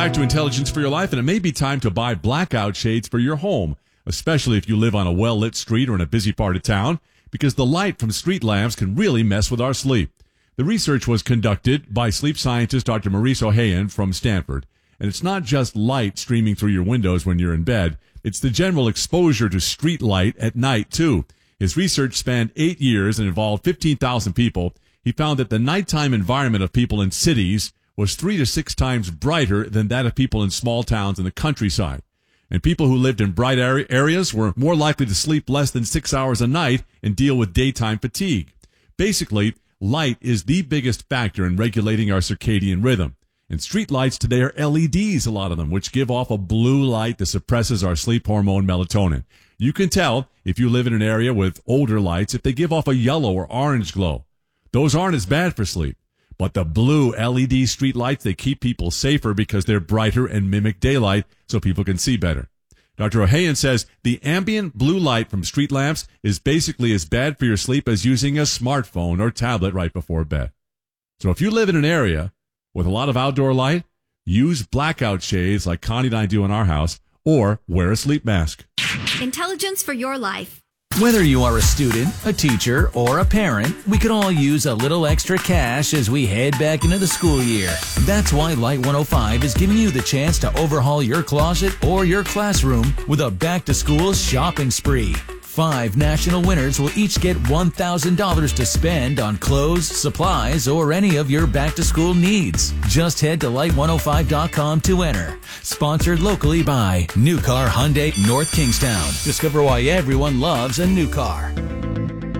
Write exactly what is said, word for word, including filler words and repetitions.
back to Intelligence for Your Life, and it may be time to buy blackout shades for your home, especially if you live on a well-lit street or in a busy part of town, because the light from street lamps can really mess with our sleep. The research was conducted by sleep scientist Doctor Maurice Ohayon from Stanford, and it's not just light streaming through your windows when you're in bed, it's the general exposure to street light at night, too. His research spanned eight years and involved fifteen thousand people. He found that the nighttime environment of people in cities was three to six times brighter than that of people in small towns in the countryside. And people who lived in bright areas were more likely to sleep less than six hours a night and deal with daytime fatigue. Basically, light is the biggest factor in regulating our circadian rhythm. And street lights today are L E Ds, a lot of them, which give off a blue light that suppresses our sleep hormone melatonin. You can tell if you live in an area with older lights if they give off a yellow or orange glow. Those aren't as bad for sleep. But the blue L E D street lights, they keep people safer because they're brighter and mimic daylight so people can see better. Doctor Ohayon says the ambient blue light from street lamps is basically as bad for your sleep as using a smartphone or tablet right before bed. So if you live in an area with a lot of outdoor light, use blackout shades like Connie and I do in our house, or wear a sleep mask. Intelligence for your life. Whether you are a student, a teacher, or a parent, we could all use a little extra cash as we head back into the school year. That's why Light one oh five is giving you the chance to overhaul your closet or your classroom with a back-to-school shopping spree. Five national winners will each get one thousand dollars to spend on clothes, supplies, or any of your back-to-school needs. Just head to light one oh five dot com to enter. Sponsored locally by New Car Hyundai North Kingstown. Discover why everyone loves a new car.